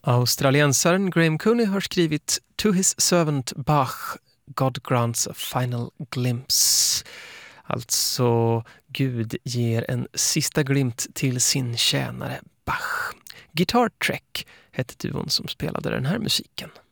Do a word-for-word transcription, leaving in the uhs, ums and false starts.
Australiensaren Graham Cooney har skrivit To his servant Bach, God grants a final glimpse. Alltså, Gud ger en sista glimt till sin tjänare Bach. Guitar Trek hette duon som spelade den här musiken.